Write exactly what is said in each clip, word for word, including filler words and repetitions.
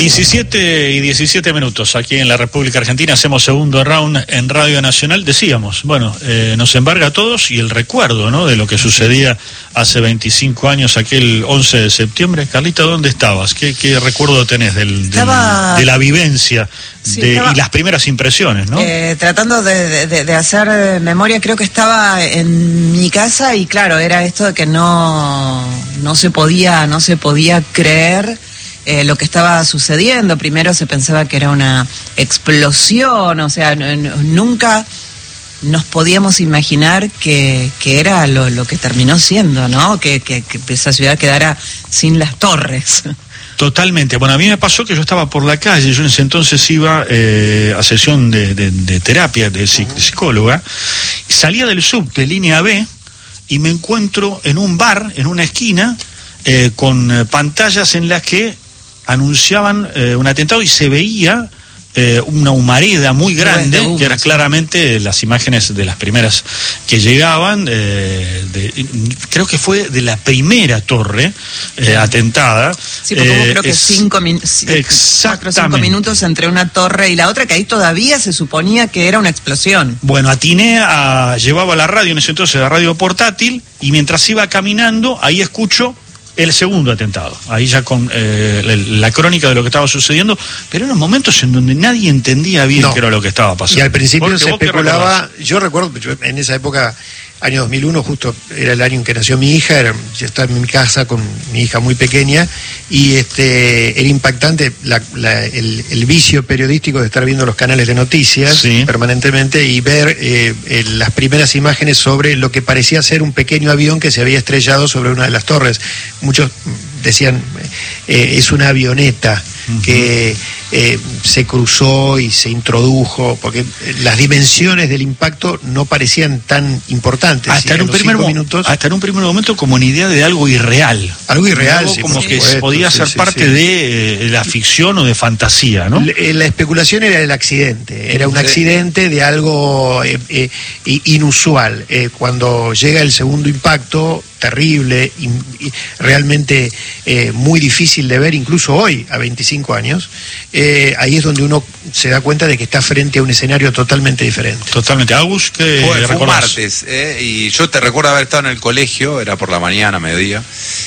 diecisiete y diecisiete minutos aquí en la República Argentina. Hacemos segundo round en Radio Nacional. Decíamos, bueno, eh, nos embarga a todos y el recuerdo, ¿no?, de lo que sucedía hace veinticinco años, aquel once de septiembre. Carlita, ¿dónde estabas? ¿Qué, qué recuerdo tenés del, del, Estaba... de la vivencia sí, de, estaba... y las primeras impresiones, ¿no? Eh, tratando de, de, de hacer memoria, creo que estaba en mi casa y claro, era esto de que no, no se podía, no se podía creer Eh, lo que estaba sucediendo. Primero se pensaba que era una explosión, o sea, n- n- nunca nos podíamos imaginar que, que era lo, lo que terminó siendo, ¿no? Que, que, que esa ciudad quedara sin las torres. Totalmente. Bueno, a mí me pasó que yo estaba por la calle, yo en ese entonces iba eh, a sesión de, de, de terapia, de, psic- de psicóloga, y salía del subte, línea B, y me encuentro en un bar, en una esquina, eh, con eh, pantallas en las que anunciaban eh, un atentado y se veía eh, una humareda muy grande, Bueno, que eran claramente las imágenes de las primeras que llegaban, eh, de, creo que fue de la primera torre eh, atentada. Sí, porque hubo eh, creo que es, cinco, min- cuatro o cinco minutos entre una torre y la otra, que ahí todavía se suponía que era una explosión. Bueno, atiné a, llevaba la radio en ese entonces, la radio portátil, y mientras iba caminando, ahí escucho el segundo atentado, ahí ya con eh, la, la crónica de lo que estaba sucediendo, pero eran momentos en donde nadie entendía bien no. qué era lo que estaba pasando. Y al principio Porque se vos, ¿qué especulaba, recordás? yo recuerdo, yo en esa época, año dos mil uno, justo era el año en que nació mi hija, era, yo estaba en mi casa con mi hija muy pequeña, y este era impactante la, la, el, el vicio periodístico de estar viendo los canales de noticias Sí. permanentemente y ver eh, eh, las primeras imágenes sobre lo que parecía ser un pequeño avión que se había estrellado sobre una de las torres. Muchos decían, eh, es una avioneta uh-huh. que eh, se cruzó y se introdujo, porque las dimensiones del impacto no parecían tan importantes. Hasta en, un primer mo- minutos, hasta en un primer momento como una idea de algo irreal. Algo irreal, algo sí, como que supuesto, podía sí, ser sí, parte sí. de eh, la ficción o de fantasía, ¿no? La, la especulación era el accidente, era un accidente de algo eh, eh, inusual. Eh, cuando llega el segundo impacto, terrible, y, y realmente eh, muy difícil de ver, incluso hoy, a veinticinco años, eh, ahí es donde uno se da cuenta de que está frente a un escenario totalmente diferente. Totalmente. Agus, ¿qué fue, fue un recordás? martes, eh, y yo te recuerdo haber estado en el colegio, era por la mañana, mediodía,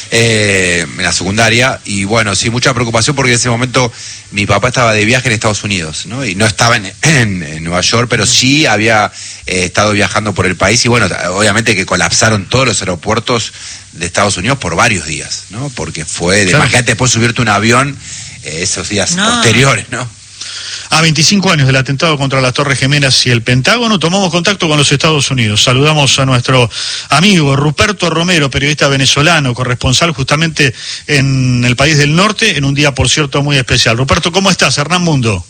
eh, en la secundaria, y bueno, sí, mucha preocupación porque en ese momento mi papá estaba de viaje en Estados Unidos, ¿no? Y no estaba en, en, en Nueva York, pero sí había eh, estado viajando por el país, y bueno, obviamente que colapsaron todos los aeropuertos de Estados Unidos por varios días, ¿no? Porque fue, de, claro. imagínate después subirte un avión eh, esos días no. posteriores, ¿no? A veinticinco años del atentado contra las Torres Gemelas y el Pentágono, tomamos contacto con los Estados Unidos. Saludamos a nuestro amigo Ruperto Romero, periodista venezolano, corresponsal justamente en el país del norte, en un día, por cierto, muy especial. Ruperto, ¿cómo estás? Hernán Mundo.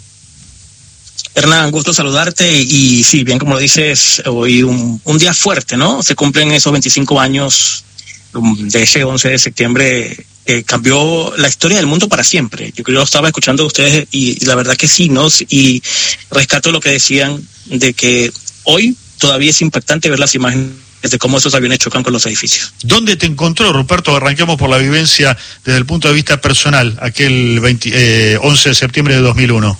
Hernán, gusto saludarte, y sí, bien como lo dices, hoy un, un día fuerte, ¿no? Se cumplen esos veinticinco años de ese once de septiembre que cambió la historia del mundo para siempre. Yo creo que estaba escuchando a ustedes y, y la verdad que sí, ¿no? Y rescato lo que decían de que hoy todavía es impactante ver las imágenes de cómo esos aviones chocan con los edificios. ¿Dónde te encontró, Ruperto? Arranquemos por la vivencia desde el punto de vista personal, aquel veinte, eh, once de septiembre de dos mil uno.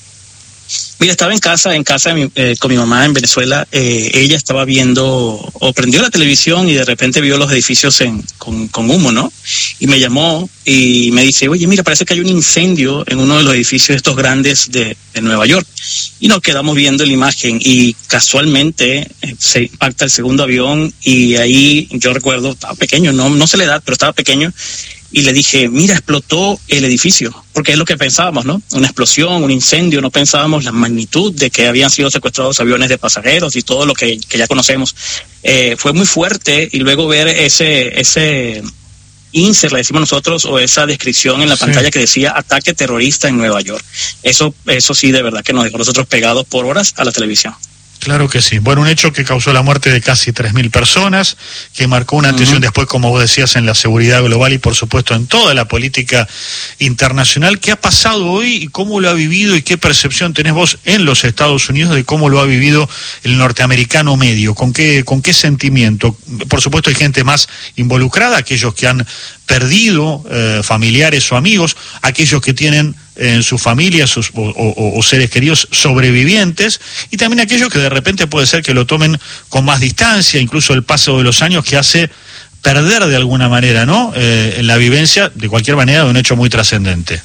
Mira, estaba en casa, en casa de mi, eh, con mi mamá en Venezuela. Eh, ella estaba viendo, o prendió la televisión y de repente vio los edificios en, con, con humo, ¿no? Y me llamó y me dice, oye, mira, parece que hay un incendio en uno de los edificios estos grandes de, de Nueva York. Y nos quedamos viendo la imagen y casualmente eh, se impacta el segundo avión, y ahí yo recuerdo, estaba pequeño, no, no sé la edad, pero estaba pequeño. Y le dije, mira, explotó el edificio, porque es lo que pensábamos, ¿no? Una explosión, un incendio, no pensábamos la magnitud de que habían sido secuestrados aviones de pasajeros y todo lo que, que ya conocemos. Eh, fue muy fuerte, y luego ver ese ese insert, le decimos nosotros, o esa descripción en la sí. pantalla que decía ataque terrorista en Nueva York. Eso, eso sí, de verdad que nos dejó nosotros pegados por horas a la televisión. Claro que sí. Bueno, un hecho que causó la muerte de casi tres mil personas, que marcó una antes y un después, como vos decías, en la seguridad global y, por supuesto, en toda la política internacional. ¿Qué ha pasado hoy y cómo lo ha vivido, y qué percepción tenés vos en los Estados Unidos de cómo lo ha vivido el norteamericano medio? ¿Con qué, con qué sentimiento? Por supuesto, hay gente más involucrada, aquellos que han perdido eh, familiares o amigos, aquellos que tienen en sus familias o, o, o seres queridos sobrevivientes, y también aquellos que de repente puede ser que lo tomen con más distancia, incluso el paso de los años que hace perder de alguna manera, ¿no? Eh, en la vivencia, de cualquier manera, de un hecho muy trascendente.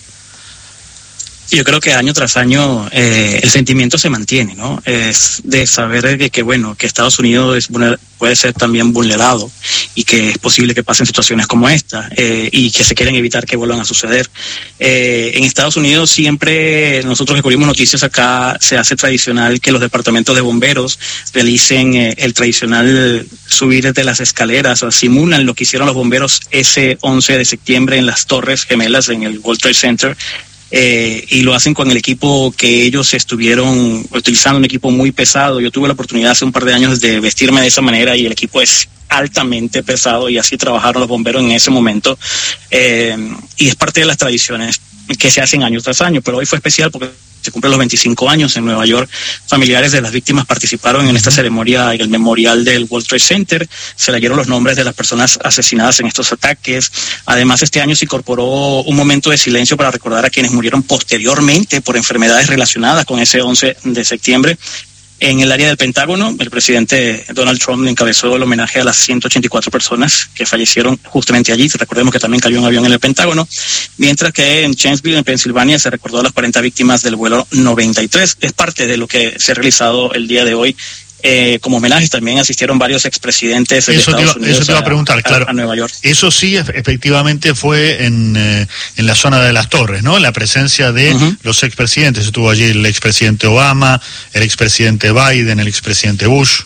Yo creo que año tras año eh, el sentimiento se mantiene, ¿no? Es de saber que, que bueno, que Estados Unidos es, puede ser también vulnerado y que es posible que pasen situaciones como esta eh, y que se quieren evitar que vuelvan a suceder. Eh, en Estados Unidos siempre, nosotros que cubrimos noticias acá, se hace tradicional que los departamentos de bomberos realicen eh, el tradicional subir desde las escaleras, o simulan lo que hicieron los bomberos ese once de septiembre en las Torres Gemelas, en el World Trade Center. Eh, y lo hacen con el equipo que ellos estuvieron utilizando, un equipo muy pesado. Yo tuve la oportunidad hace un par de años de vestirme de esa manera y el equipo es altamente pesado y así trabajaron los bomberos en ese momento. Eh, y es parte de las tradiciones que se hacen año tras año, pero hoy fue especial porque se cumplen los veinticinco años en Nueva York. Familiares de las víctimas participaron en esta ceremonia en el memorial del World Trade Center. Se leyeron los nombres de las personas asesinadas en estos ataques. Además, este año se incorporó un momento de silencio para recordar a quienes murieron posteriormente por enfermedades relacionadas con ese once de septiembre. En el área del Pentágono, el presidente Donald Trump encabezó el homenaje a las ciento ochenta y cuatro personas que fallecieron justamente allí. Recordemos que también cayó un avión en el Pentágono. Mientras que en Chancellorsville, en Pensilvania, se recordó a las cuarenta víctimas del vuelo noventa y tres. Es parte de lo que se ha realizado el día de hoy. Eh, como homenajes también asistieron varios expresidentes de eso Estados te iba, Unidos eso te iba a preguntar, a, claro. a Nueva York. Eso sí, efectivamente fue en, eh, en la zona de las Torres, ¿no? La presencia de uh-huh. los expresidentes. Estuvo allí el expresidente Obama, el expresidente Biden, el expresidente Bush.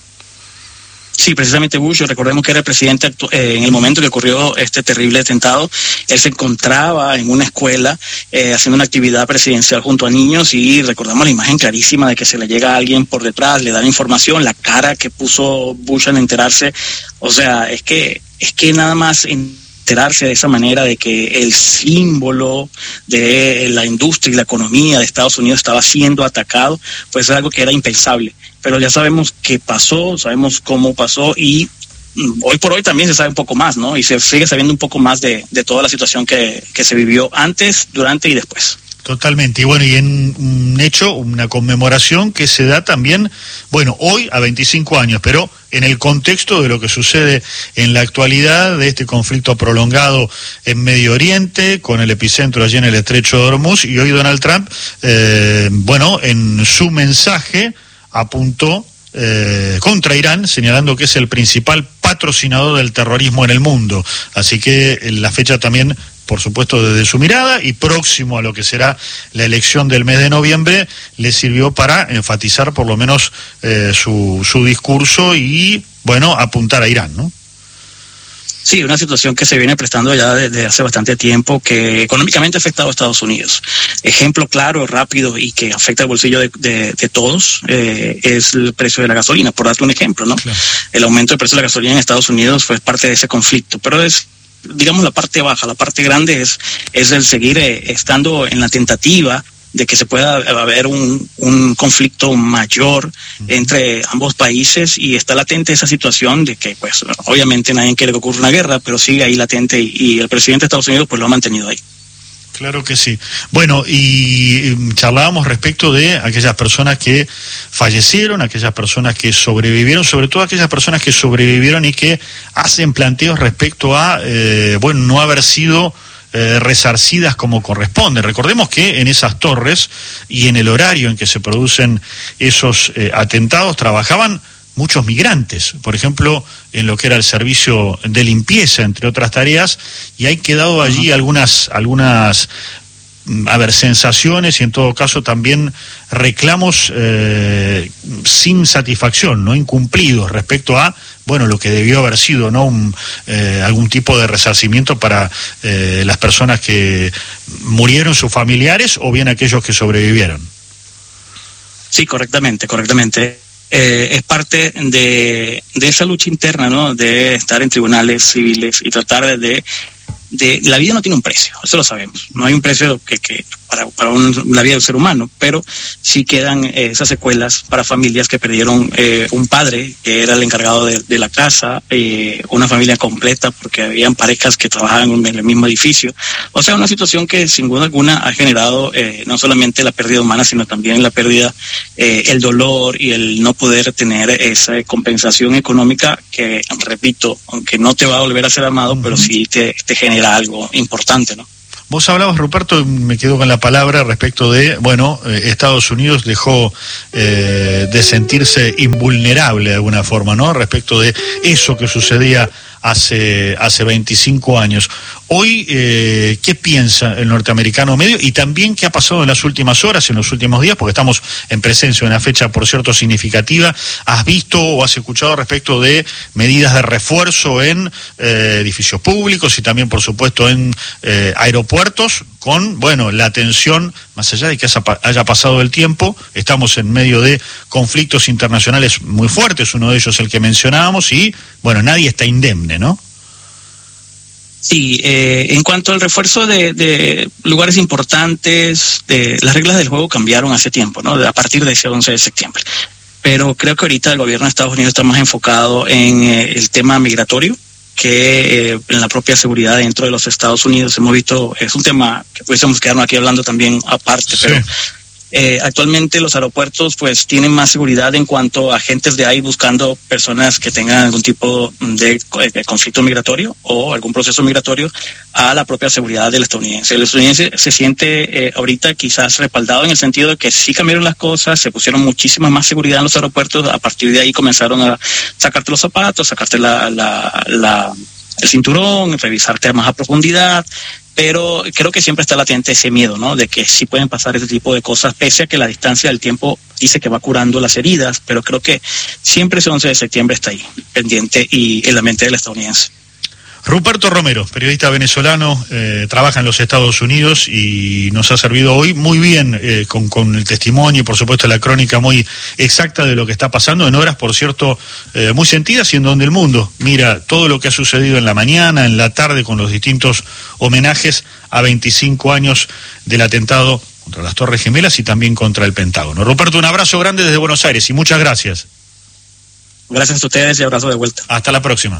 Sí, precisamente Bush, recordemos que era el presidente actu- eh, en el momento que ocurrió este terrible atentado. Él se encontraba en una escuela eh, haciendo una actividad presidencial junto a niños y recordamos la imagen clarísima de que se le llega a alguien por detrás, le dan información, la cara que puso Bush al enterarse. O sea, es que, es que nada más enterarse de esa manera de que el símbolo de la industria y la economía de Estados Unidos estaba siendo atacado, pues es algo que era impensable. Pero ya sabemos qué pasó, sabemos cómo pasó y hoy por hoy también se sabe un poco más, ¿no? Y se sigue sabiendo un poco más de, de toda la situación que, que se vivió antes, durante y después. Totalmente, y bueno, y en un hecho, una conmemoración que se da también, bueno, hoy a veinticinco años, pero en el contexto de lo que sucede en la actualidad, de este conflicto prolongado en Medio Oriente, con el epicentro allí en el Estrecho de Hormuz, y hoy Donald Trump, eh, bueno, en su mensaje apuntó eh, contra Irán, señalando que es el principal patrocinador del terrorismo en el mundo. Así que en la fecha también, por supuesto, desde su mirada y próximo a lo que será la elección del mes de noviembre, le sirvió para enfatizar por lo menos eh, su, su discurso y, bueno, apuntar a Irán, ¿no? Sí, una situación que se viene prestando ya desde hace bastante tiempo, que económicamente ha afectado a Estados Unidos. Ejemplo claro, rápido y que afecta el bolsillo de, de, de todos eh, es el precio de la gasolina, por darte un ejemplo, ¿no? Claro. El aumento del precio de la gasolina en Estados Unidos fue parte de ese conflicto, pero es, digamos, la parte baja. La parte grande es, es el seguir eh, estando en la tentativa de que se pueda haber un, un conflicto mayor entre ambos países, y está latente esa situación de que, pues, obviamente nadie quiere que ocurra una guerra, pero sigue ahí latente, y, y el presidente de Estados Unidos pues lo ha mantenido ahí. Claro que sí. Bueno, y charlábamos respecto de aquellas personas que fallecieron, aquellas personas que sobrevivieron, sobre todo aquellas personas que sobrevivieron y que hacen planteos respecto a, eh, bueno, no haber sido Eh, resarcidas como corresponde. Recordemos que en esas torres y en el horario en que se producen esos eh, atentados trabajaban muchos migrantes, por ejemplo, en lo que era el servicio de limpieza, entre otras tareas, y hay quedado allí algunas, algunas a ver, sensaciones y en todo caso también reclamos eh, sin satisfacción, no incumplidos respecto a, bueno, lo que debió haber sido, ¿no? Un, eh, algún tipo de resarcimiento para eh, las personas que murieron, sus familiares, o bien aquellos que sobrevivieron. Sí, correctamente, correctamente. Eh, es parte de, de esa lucha interna, ¿no? De estar en tribunales civiles y tratar de, de, de... La vida no tiene un precio, eso lo sabemos. No hay un precio que, que para, para un, la vida del ser humano, pero sí quedan eh, esas secuelas para familias que perdieron eh, un padre que era el encargado de, de la casa, eh, una familia completa porque habían parejas que trabajaban en el mismo edificio. O sea, una situación que sin duda alguna ha generado eh, no solamente la pérdida humana, sino también la pérdida, eh, el dolor y el no poder tener esa compensación económica que, repito, aunque no te va a volver a ser amado, uh-huh. pero sí te, te genera algo importante, ¿no? Vos hablabas, Ruperto, y me quedo con la palabra respecto de, bueno, eh, Estados Unidos dejó eh, de sentirse invulnerable de alguna forma, ¿no? Respecto de eso que sucedía hace hace veinticinco años. Hoy, eh, ¿qué piensa el norteamericano medio? Y también, ¿qué ha pasado en las últimas horas, en los últimos días? Porque estamos en presencia de una fecha, por cierto, significativa. ¿Has visto o has escuchado respecto de medidas de refuerzo en eh, edificios públicos y también, por supuesto, en eh, aeropuertos? Con, bueno, la atención, más allá de que haya pasado el tiempo, estamos en medio de conflictos internacionales muy fuertes, uno de ellos el que mencionábamos, y, bueno, nadie está indemne, ¿no? Sí, eh, en cuanto al refuerzo de, de lugares importantes, de, las reglas del juego cambiaron hace tiempo, ¿no? A partir de ese once de septiembre. Pero creo que ahorita el gobierno de Estados Unidos está más enfocado en eh, el tema migratorio que eh, en la propia seguridad dentro de los Estados Unidos. Hemos visto, es un tema que pudiésemos quedarnos aquí hablando también aparte, sí. pero eh, actualmente los aeropuertos pues tienen más seguridad en cuanto a agentes de ahí buscando personas que tengan algún tipo de, de conflicto migratorio o algún proceso migratorio a la propia seguridad del estadounidense. El estadounidense se siente eh, ahorita quizás respaldado en el sentido de que sí cambiaron las cosas, se pusieron muchísima más seguridad en los aeropuertos, a partir de ahí comenzaron a sacarte los zapatos, sacarte la, la, la, el cinturón, revisarte más a profundidad. Pero creo que siempre está latente ese miedo, ¿no? De que sí pueden pasar ese tipo de cosas, pese a que la distancia del tiempo dice que va curando las heridas, pero creo que siempre ese once de septiembre está ahí, pendiente y en la mente del estadounidense. Ruperto Romero, periodista venezolano, eh, trabaja en los Estados Unidos y nos ha servido hoy muy bien eh, con, con el testimonio y por supuesto la crónica muy exacta de lo que está pasando en horas, por cierto, eh, muy sentidas y en donde el mundo mira todo lo que ha sucedido en la mañana, en la tarde, con los distintos homenajes a veinticinco años del atentado contra las Torres Gemelas y también contra el Pentágono. Ruperto, un abrazo grande desde Buenos Aires y muchas gracias. Gracias a ustedes y abrazo de vuelta. Hasta la próxima.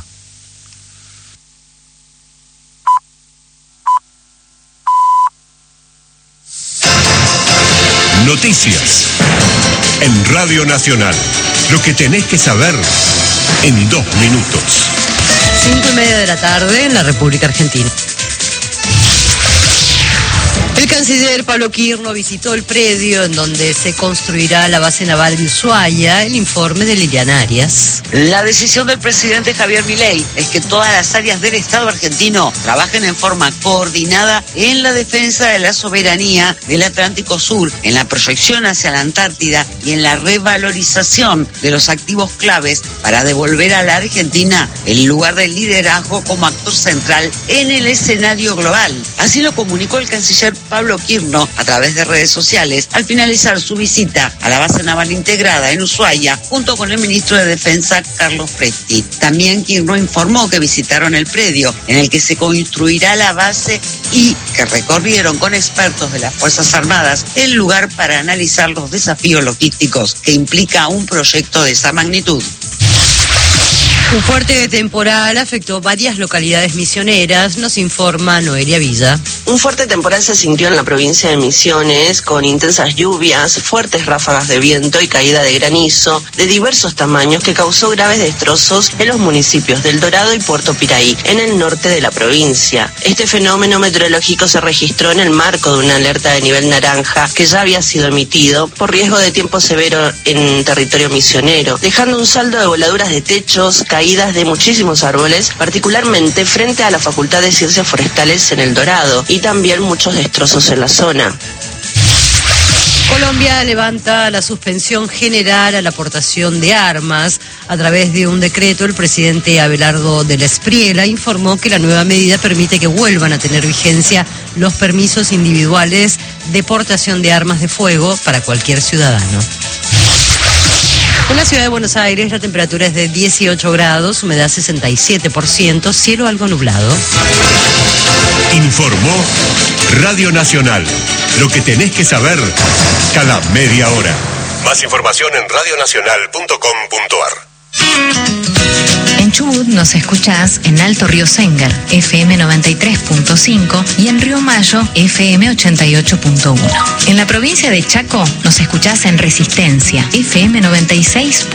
Noticias en Radio Nacional. Lo que tenés que saber en dos minutos. Cinco y media de la tarde en la República Argentina. El canciller Pablo Quirno visitó el predio en donde se construirá la base naval de Ushuaia. El informe de Liliana Arias. La decisión del presidente Javier Milei es que todas las áreas del Estado argentino trabajen en forma coordinada en la defensa de la soberanía del Atlántico Sur, en la proyección hacia la Antártida y en la revalorización de los activos claves para devolver a la Argentina el lugar del liderazgo como actor central en el escenario global. Así lo comunicó el canciller Pablo Quirno a través de redes sociales al finalizar su visita a la base naval integrada en Ushuaia junto con el ministro de Defensa Carlos Presti. También Quirno informó que visitaron el predio en el que se construirá la base y que recorrieron con expertos de las Fuerzas Armadas el lugar para analizar los desafíos logísticos que implica un proyecto de esa magnitud. Un fuerte temporal afectó varias localidades misioneras, nos informa Noelia Villa. Un fuerte temporal se sintió en la provincia de Misiones, con intensas lluvias, fuertes ráfagas de viento y caída de granizo de diversos tamaños que causó graves destrozos en los municipios del Dorado y Puerto Piraí, en el norte de la provincia. Este fenómeno meteorológico se registró en el marco de una alerta de nivel naranja que ya había sido emitido por riesgo de tiempo severo en territorio misionero, dejando un saldo de voladuras de techos, caídas de muchísimos árboles, particularmente frente a la Facultad de Ciencias Forestales en El Dorado, y también muchos destrozos en la zona. Colombia levanta la suspensión general a la aportación de armas. A través de un decreto, el presidente Abelardo de la Espriella informó que la nueva medida permite que vuelvan a tener vigencia los permisos individuales de portación de armas de fuego para cualquier ciudadano. En la ciudad de Buenos Aires la temperatura es de dieciocho grados, humedad sesenta y siete por ciento, cielo algo nublado. Informó Radio Nacional. Lo que tenés que saber cada media hora. Más información en radionacional punto com punto ar. En Chubut nos escuchás en Alto Río Sengar, F M noventa y tres punto cinco, y en Río Mayo, F M ochenta y ocho punto uno. En la provincia de Chaco nos escuchás en Resistencia, F M noventa y seis